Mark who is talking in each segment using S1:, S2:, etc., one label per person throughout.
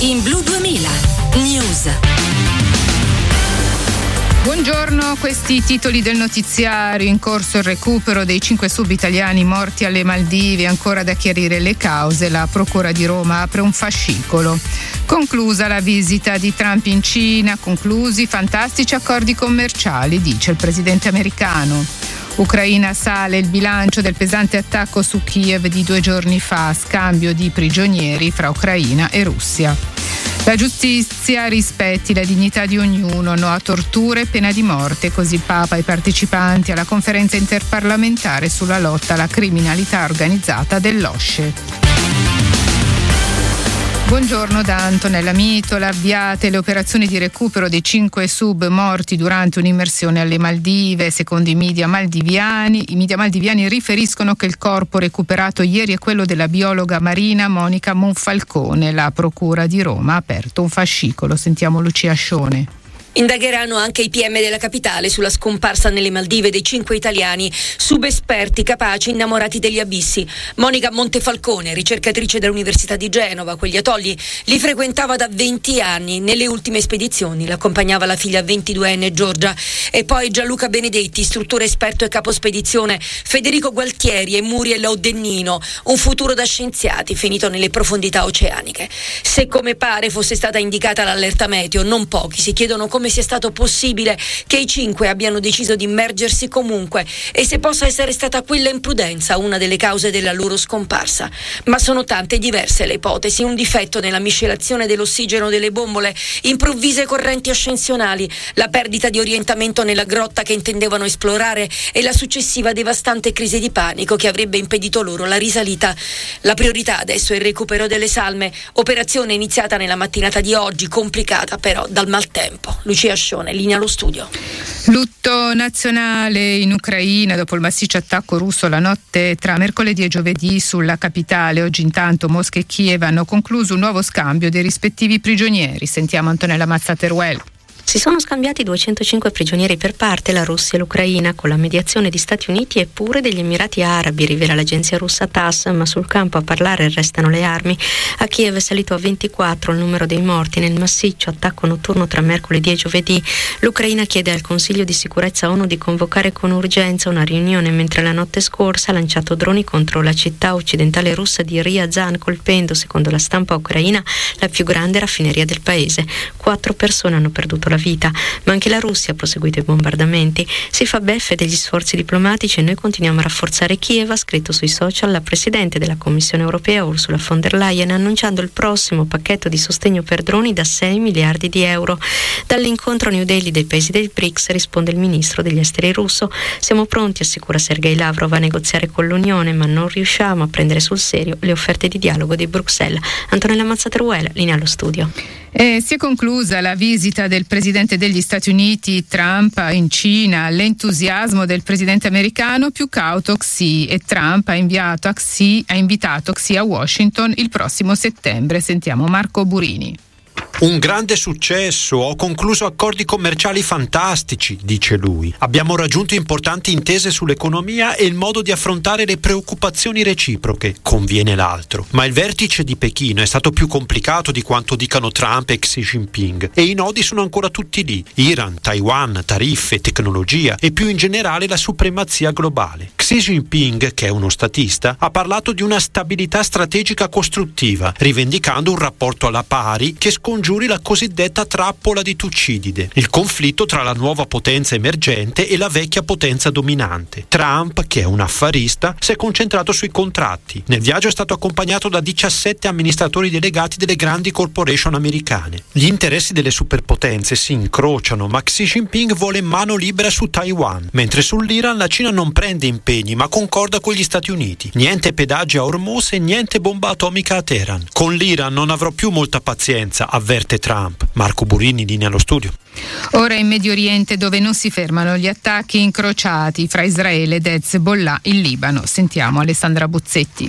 S1: in Blu 2000 News.
S2: Buongiorno, questi i titoli del notiziario. In corso il recupero dei 5 sub italiani morti alle Maldive, ancora da chiarire le cause. La Procura di Roma apre un fascicolo. Conclusa la visita di Trump in Cina, conclusi fantastici accordi commerciali, dice il presidente americano. Ucraina, sale il bilancio del pesante attacco su Kiev di 2 giorni fa, scambio di prigionieri fra Ucraina e Russia. La giustizia rispetti la dignità di ognuno, no a torture e pena di morte, così il Papa ai partecipanti alla conferenza interparlamentare sulla lotta alla criminalità organizzata dell'OSCE. Buongiorno da Antonella Mitola. Avviate le operazioni di recupero dei 5 sub morti durante un'immersione alle Maldive. Secondo i media maldiviani riferiscono che il corpo recuperato ieri è quello della biologa marina Monica Monfalcone. La Procura di Roma ha aperto un fascicolo. Sentiamo Lucia Scione.
S3: Indagheranno anche i PM della capitale sulla scomparsa nelle Maldive dei 5 italiani, subesperti capaci innamorati degli abissi. Monica Montefalcone, ricercatrice dell'Università di Genova, quegli atolli li frequentava da 20 anni. Nelle ultime spedizioni l'accompagnava la figlia 22enne Giorgia. E poi Gianluca Benedetti, istruttore esperto e capo spedizione, Federico Gualtieri e Muriel Audennino, un futuro da scienziati finito nelle profondità oceaniche. Se come pare fosse stata indicata l'allerta meteo, non pochi si chiedono come sia stato possibile che i 5 abbiano deciso di immergersi comunque e se possa essere stata quella imprudenza una delle cause della loro scomparsa. Ma sono tante e diverse le ipotesi: un difetto nella miscelazione dell'ossigeno delle bombole, improvvise correnti ascensionali, la perdita di orientamento nella grotta che intendevano esplorare e la successiva devastante crisi di panico che avrebbe impedito loro la risalita. La priorità adesso è il recupero delle salme, operazione iniziata nella mattinata di oggi, complicata però dal maltempo. Lucia Scione, linea allo studio.
S2: Lutto nazionale in Ucraina dopo il massiccio attacco russo la notte tra mercoledì e giovedì sulla capitale. Oggi intanto Mosca e Kiev hanno concluso un nuovo scambio dei rispettivi prigionieri. Sentiamo Antonella Mazzateruel.
S4: Si sono scambiati 205 prigionieri per parte, la Russia e l'Ucraina, con la mediazione di Stati Uniti e pure degli Emirati Arabi, rivela l'agenzia russa TASS, ma sul campo a parlare restano le armi. A Kiev è salito a 24 il numero dei morti nel massiccio attacco notturno tra mercoledì e giovedì. L'Ucraina chiede al Consiglio di sicurezza ONU di convocare con urgenza una riunione, mentre la notte scorsa ha lanciato droni contro la città occidentale russa di Ryazan, colpendo, secondo la stampa ucraina, la più grande raffineria del paese. 4 persone hanno perduto la vita, ma anche la Russia ha proseguito i bombardamenti. Si fa beffe degli sforzi diplomatici e noi continuiamo a rafforzare Kiev, ha scritto sui social la Presidente della Commissione Europea Ursula von der Leyen, annunciando il prossimo pacchetto di sostegno per droni da 6 miliardi di euro. Dall'incontro a New Delhi dei paesi del BRICS risponde il ministro degli esteri russo: siamo pronti, assicura Sergei Lavrov, a negoziare con l'Unione, ma non riusciamo a prendere sul serio le offerte di dialogo di Bruxelles. Antonella Mazzateruel, linea allo studio.
S2: Si è conclusa la visita del presidente degli Stati Uniti Trump in Cina. L'entusiasmo del presidente americano più cauto Xi, e Trump ha invitato Xi a Washington il prossimo settembre. Sentiamo Marco Burini.
S5: Un grande successo, ho concluso accordi commerciali fantastici, dice lui. Abbiamo raggiunto importanti intese sull'economia e il modo di affrontare le preoccupazioni reciproche, conviene l'altro. Ma il vertice di Pechino è stato più complicato di quanto dicano Trump e Xi Jinping, e i nodi sono ancora tutti lì: Iran, Taiwan, tariffe, tecnologia e più in generale la supremazia globale. Xi Jinping, che è uno statista, ha parlato di una stabilità strategica costruttiva, rivendicando un rapporto alla pari che scongiuri la cosiddetta trappola di Tucidide, il conflitto tra la nuova potenza emergente e la vecchia potenza dominante. Trump, che è un affarista, si è concentrato sui contratti. Nel viaggio è stato accompagnato da 17 amministratori delegati delle grandi corporation americane. Gli interessi delle superpotenze si incrociano, ma Xi Jinping vuole mano libera su Taiwan, mentre sull'Iran la Cina non prende impegni ma concorda con gli Stati Uniti. Niente pedaggi a Hormuz e niente bomba atomica a Teheran. Con l'Iran non avrò più molta pazienza, avverte Trump. Marco Burini, linea allo studio.
S2: Ora in Medio Oriente, dove non si fermano gli attacchi incrociati fra Israele ed Hezbollah in Libano. Sentiamo Alessandra Buzzetti.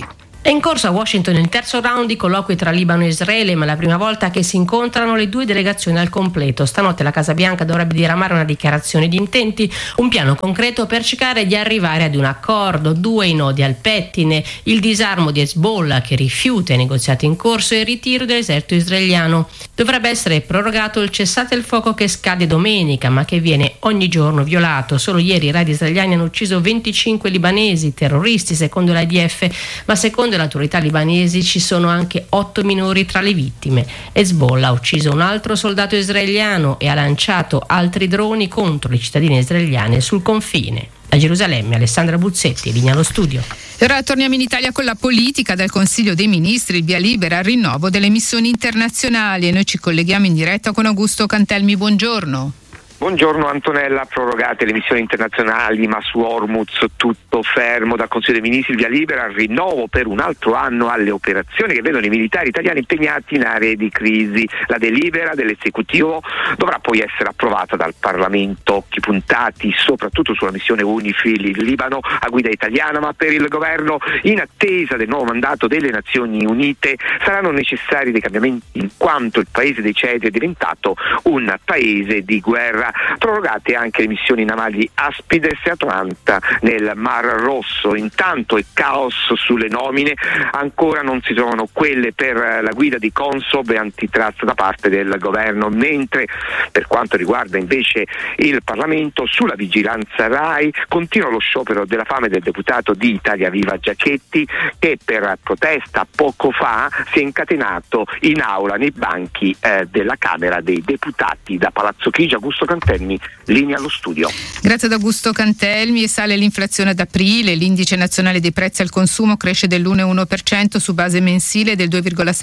S6: È in corso a Washington il terzo round di colloqui tra Libano e Israele, ma è la prima volta che si incontrano le due delegazioni al completo. Stanotte la Casa Bianca dovrebbe diramare una dichiarazione di intenti, un piano concreto per cercare di arrivare ad un accordo. 2 i nodi al pettine: il disarmo di Hezbollah, che rifiuta i negoziati in corso, e il ritiro dell'esercito israeliano. Dovrebbe essere prorogato il cessate il fuoco che scade domenica, ma che viene ogni giorno violato. Solo ieri i raid israeliani hanno ucciso 25 libanesi terroristi, secondo l'IDF, ma secondo le autorità libanesi ci sono anche 8 minori tra le vittime. Hezbollah ha ucciso un altro soldato israeliano e ha lanciato altri droni contro i cittadini israeliani sul confine. A Gerusalemme, Alessandra Buzzetti, linea allo studio.
S2: E ora torniamo in Italia con la politica. Dal Consiglio dei Ministri il via libera al rinnovo delle missioni internazionali, e noi ci colleghiamo in diretta con Augusto Cantelmi. Buongiorno.
S7: Buongiorno Antonella, prorogate le missioni internazionali, ma su Hormuz tutto fermo. Dal Consiglio dei Ministri il via libera al rinnovo per un altro anno alle operazioni che vedono i militari italiani impegnati in aree di crisi. La delibera dell'esecutivo dovrà poi essere approvata dal Parlamento. Occhi puntati soprattutto sulla missione UNIFIL in Libano a guida italiana, ma per il governo, in attesa del nuovo mandato delle Nazioni Unite, saranno necessari dei cambiamenti in quanto il paese dei cedri è diventato un paese di guerra. Prorogate anche le missioni navali Aspides e Atalanta nel Mar Rosso. Intanto è caos sulle nomine, ancora non si trovano quelle per la guida di Consob e Antitrust da parte del governo, mentre per quanto riguarda invece il Parlamento, sulla vigilanza RAI continua lo sciopero della fame del deputato di Italia Viva Giachetti, che per protesta poco fa si è incatenato in aula nei banchi della Camera dei Deputati. Da Palazzo Chigi, Augusto Cantelmi, linea allo studio.
S2: Grazie ad Augusto Cantelmi. E sale l'inflazione ad aprile, l'indice nazionale dei prezzi al consumo cresce dell'1,1% su base mensile e del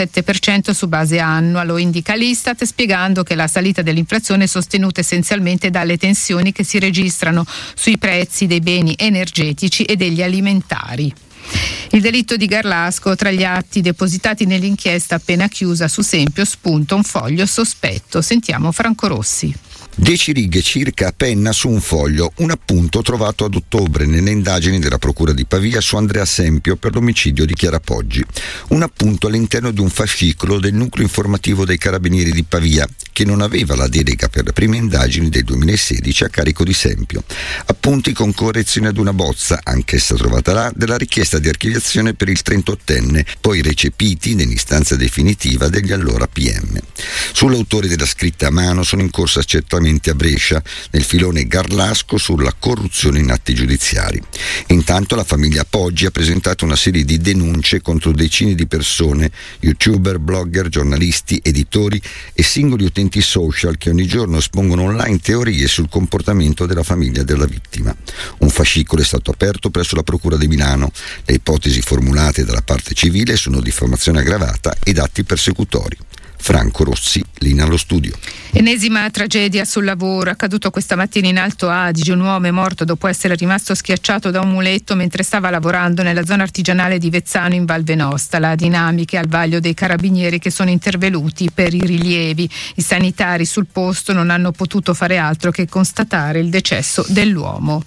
S2: 2,7% su base annua, lo indica l'Istat, spiegando che la salita dell'inflazione è sostenuta essenzialmente dalle tensioni che si registrano sui prezzi dei beni energetici e degli alimentari. Il delitto di Garlasco: tra gli atti depositati nell'inchiesta appena chiusa su Sempio spunta un foglio sospetto. Sentiamo Franco Rossi.
S8: 10 righe circa a penna su un foglio, un appunto trovato ad ottobre nelle indagini della Procura di Pavia su Andrea Sempio per l'omicidio di Chiara Poggi. Un appunto all'interno di un fascicolo del nucleo informativo dei Carabinieri di Pavia, che non aveva la delega per le prime indagini del 2016 a carico di Sempio. Appunti con correzione ad una bozza, anch'essa trovata là, della richiesta di archiviazione per il 38enne, poi recepiti nell'istanza definitiva degli allora PM. Sull'autore della scritta a mano sono in corso accertamenti a Brescia nel filone Garlasco sulla corruzione in atti giudiziari. Intanto la famiglia Poggi ha presentato una serie di denunce contro decine di persone, youtuber, blogger, giornalisti, editori e singoli utenti social che ogni giorno espongono online teorie sul comportamento della famiglia della vittima. Un fascicolo è stato aperto presso la Procura di Milano. Le ipotesi formulate dalla parte civile sono diffamazione aggravata ed atti persecutori. Franco Rossi, linea allo studio.
S2: Ennesima tragedia sul lavoro, accaduto questa mattina in Alto Adige. Un uomo è morto dopo essere rimasto schiacciato da un muletto mentre stava lavorando nella zona artigianale di Vezzano in Val Venosta. La dinamica è al vaglio dei carabinieri che sono intervenuti per i rilievi. I sanitari sul posto non hanno potuto fare altro che constatare il decesso dell'uomo.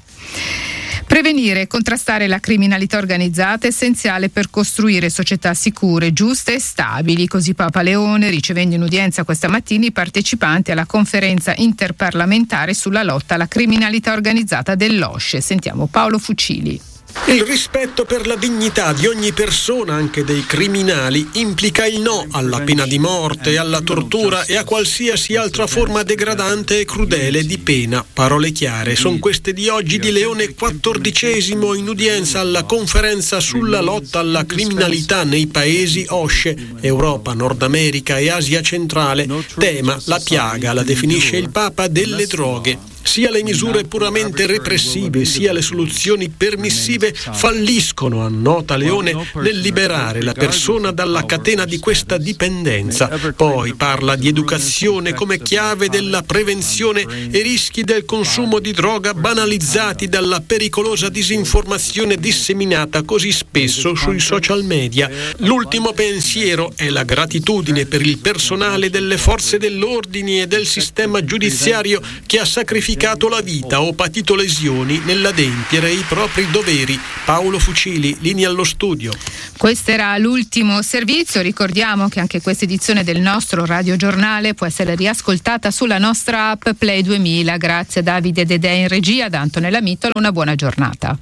S2: Prevenire e contrastare la criminalità organizzata è essenziale per costruire società sicure, giuste e stabili. Così Papa Leone, ricevendo in udienza questa mattina i partecipanti alla conferenza interparlamentare sulla lotta alla criminalità organizzata dell'OSCE. Sentiamo Paolo Fucili.
S9: Il rispetto per la dignità di ogni persona, anche dei criminali, implica il no alla pena di morte, alla tortura e a qualsiasi altra forma degradante e crudele di pena. Parole chiare sono queste di oggi di Leone XIV in udienza alla conferenza sulla lotta alla criminalità nei paesi OSCE, Europa, Nord America e Asia centrale. Tema: la piaga, la definisce il Papa, delle droghe. Sia le misure puramente repressive sia le soluzioni permissive falliscono, annota Leone, nel liberare la persona dalla catena di questa dipendenza. Poi parla di educazione come chiave della prevenzione e rischi del consumo di droga banalizzati dalla pericolosa disinformazione disseminata così spesso sui social media. L'ultimo pensiero è la gratitudine per il personale delle forze dell'ordine e del sistema giudiziario che ha sacrificato sacrificato la vita o patito lesioni nell'adempiere i propri doveri. Paolo Fucili, linea allo studio.
S2: Questo era l'ultimo servizio. Ricordiamo che anche questa edizione del nostro radiogiornale può essere riascoltata sulla nostra app Play 2000. Grazie a Davide Dedè in regia, da Antonella Mittola, una buona giornata.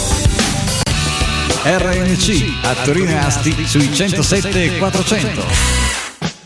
S10: RNC a Torino e Asti sui 107 e 400.